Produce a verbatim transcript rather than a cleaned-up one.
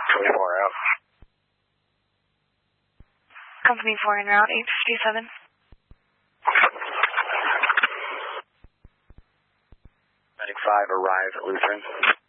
twenty-four out. Company four en route, eight fifty-seven. Medic five, arrive at Lutheran.